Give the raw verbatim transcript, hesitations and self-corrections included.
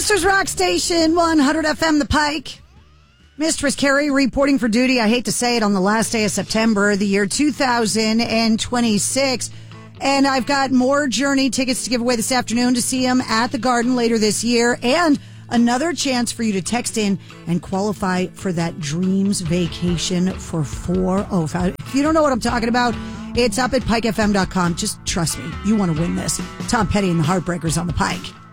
Rochester's Rock Station, one hundred F M, The Pike. Mistress Carrie reporting for duty. I hate to say it, on the last day of September, the year two thousand twenty-six. And I've got more Journey tickets to give away this afternoon to see him at the Garden later this year. And another chance for you to text in and qualify for that Dreams Vacation for four oh five. If you don't know what I'm talking about, it's up at pike f m dot com. Just trust me, you want to win this. Tom Petty and the Heartbreakers on The Pike.